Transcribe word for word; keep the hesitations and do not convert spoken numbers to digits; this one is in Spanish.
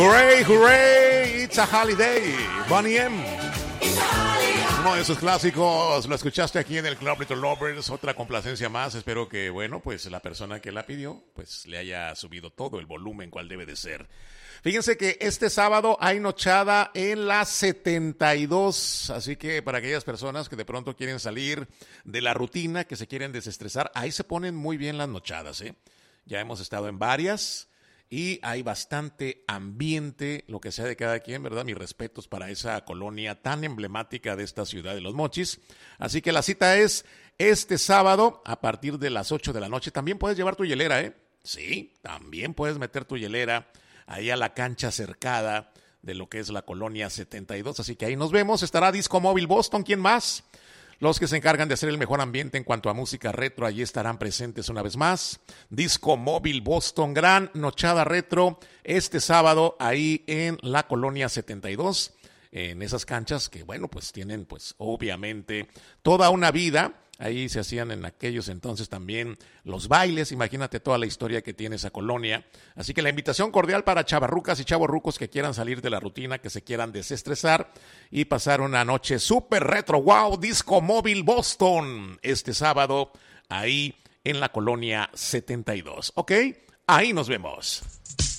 Hooray, hooray, it's a holiday. Bonnie M. Uno de sus clásicos, lo escuchaste aquí en el Club Little Lovers, otra complacencia más. Espero que, bueno, pues la persona que la pidió, pues le haya subido todo el volumen cual debe de ser. Fíjense que este sábado hay nochada en la setenta y dos, así que para aquellas personas que de pronto quieren salir de la rutina, que se quieren desestresar, ahí se ponen muy bien las nochadas, ¿eh? Ya hemos estado en varias y hay bastante ambiente, lo que sea de cada quien, ¿verdad? Mis respetos para esa colonia tan emblemática de esta ciudad de Los Mochis. Así que la cita es este sábado a partir de las ocho de la noche. También puedes llevar tu hielera, ¿eh? Sí, también puedes meter tu hielera ahí a la cancha cercada de lo que es la colonia setenta y dos. Así que ahí nos vemos. Estará Disco Móvil Boston. ¿Quién más? Los que se encargan de hacer el mejor ambiente en cuanto a música retro, allí estarán presentes una vez más. Disco Móvil Boston, gran nochada retro este sábado ahí en la colonia setenta y dos, en esas canchas que, bueno, pues tienen pues obviamente toda una vida. Ahí se hacían en aquellos entonces también los bailes, imagínate toda la historia que tiene esa colonia. Así que la invitación cordial para chavarrucas y chavorrucos que quieran salir de la rutina, que se quieran desestresar y pasar una noche súper retro. ¡Wow! Disco Móvil Boston este sábado ahí en la colonia setenta y dos. ¿Ok? Ahí nos vemos.